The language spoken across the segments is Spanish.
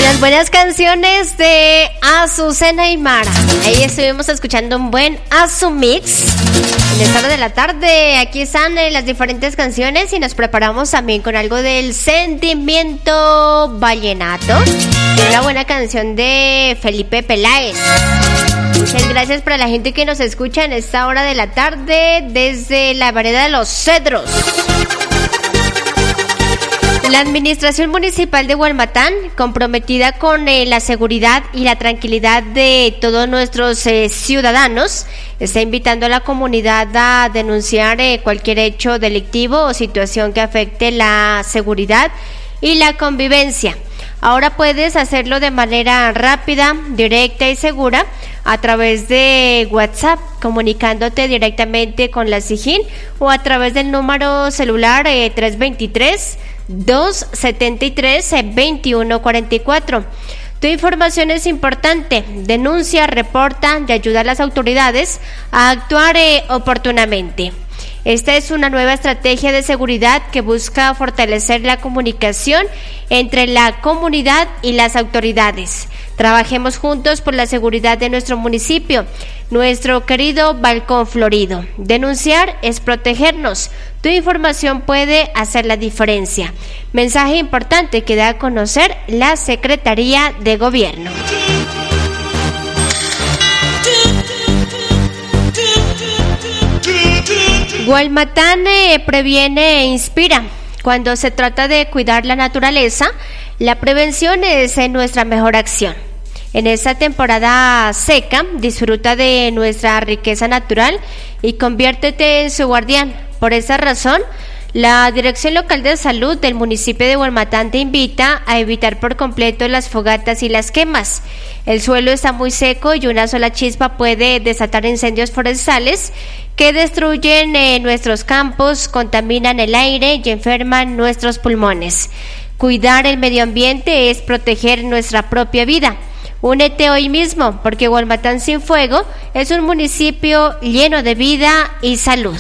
Las buenas canciones de Azucena y Mara. Ahí estuvimos escuchando un buen Azu Mix. En esta hora de la tarde, aquí están las diferentes canciones y nos preparamos también con algo del sentimiento vallenato. Y una buena canción de Felipe Peláez. Muchas gracias para la gente que nos escucha en esta hora de la tarde desde la vereda de Los Cedros. La Administración Municipal de Hualmatán, comprometida con la seguridad y la tranquilidad de todos nuestros ciudadanos, está invitando a la comunidad a denunciar cualquier hecho delictivo o situación que afecte la seguridad y la convivencia. Ahora puedes hacerlo de manera rápida, directa y segura a través de WhatsApp, comunicándote directamente con la SIJIN o a través del número celular 323-273-2144. Tu información es importante. Denuncia, reporta y ayuda a las autoridades a actuar oportunamente. Esta es una nueva estrategia de seguridad que busca fortalecer la comunicación entre la comunidad y las autoridades. Trabajemos juntos por la seguridad de nuestro municipio, nuestro querido Balcón Florido. Denunciar es protegernos. Tu información puede hacer la diferencia. Mensaje importante que da a conocer la Secretaría de Gobierno. Hualmatán previene e inspira. Cuando se trata de cuidar la naturaleza, la prevención es nuestra mejor acción. En esta temporada seca, disfruta de nuestra riqueza natural y conviértete en su guardián. Por esa razón, la Dirección Local de Salud del municipio de Hualmatán te invita a evitar por completo las fogatas y las quemas. El suelo está muy seco y una sola chispa puede desatar incendios forestales que destruyen nuestros campos, contaminan el aire y enferman nuestros pulmones. Cuidar el medio ambiente es proteger nuestra propia vida. Únete hoy mismo, porque Hualmatán sin fuego es un municipio lleno de vida y salud.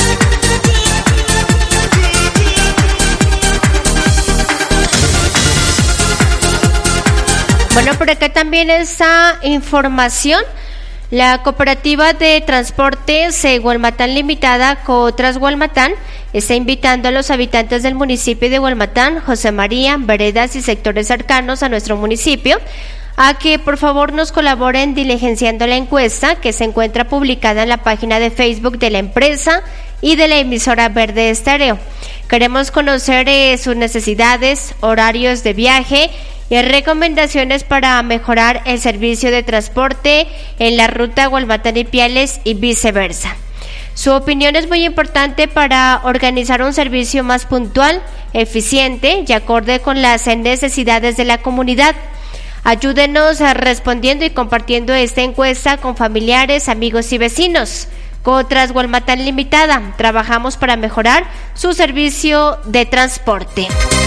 Bueno, por acá también está información. La Cooperativa de Transportes Hualmatán Limitada, Cootras Hualmatán, está invitando a los habitantes del municipio de Hualmatán, José María, veredas y sectores cercanos a nuestro municipio, a que por favor nos colaboren diligenciando la encuesta que se encuentra publicada en la página de Facebook de la empresa y de la emisora Verde Estéreo. Queremos conocer sus necesidades, horarios de viaje y recomendaciones para mejorar el servicio de transporte en la ruta Hualmatán-Ipiales y viceversa. Su opinión es muy importante para organizar un servicio más puntual, eficiente y acorde con las necesidades de la comunidad. Ayúdenos respondiendo y compartiendo esta encuesta con familiares, amigos y vecinos. Cootras Hualmatán Limitada, trabajamos para mejorar su servicio de transporte.